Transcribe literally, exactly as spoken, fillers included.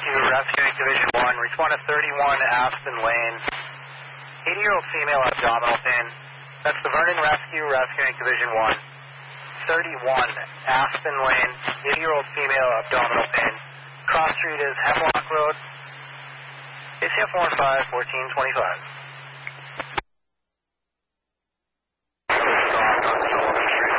Rescue, Rescuing Division one. Respond to thirty-one Aspen Lane. eighty-year-old female abdominal pain. That's the Vernon Rescue, Rescuing Division one. thirty-one Aspen Lane. eighty-year-old female abdominal pain. Cross street is Hemlock Road. A C F one five, fourteen twenty-five.